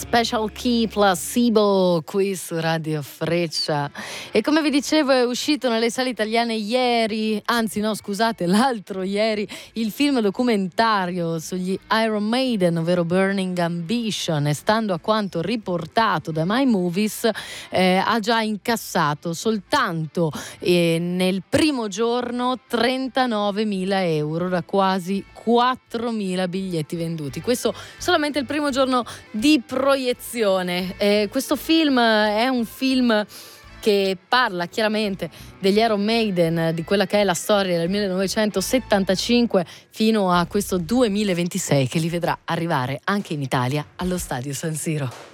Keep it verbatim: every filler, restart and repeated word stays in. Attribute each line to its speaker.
Speaker 1: Special Key Placebo qui su Radio Freccia. E come vi dicevo è uscito nelle sale italiane ieri, anzi no scusate, l'altro ieri, il film documentario sugli Iron Maiden, ovvero Burning Ambition, e stando a quanto riportato da My Movies eh, ha già incassato soltanto eh, nel primo giorno trentanovemila euro da quasi quattromila biglietti venduti. Questo solamente il primo giorno di proiezione. Eh, questo film è un film che parla chiaramente degli Iron Maiden, di quella che è la storia del millenovecentosettantacinque fino a questo duemilaventisei che li vedrà arrivare anche in Italia allo Stadio San Siro.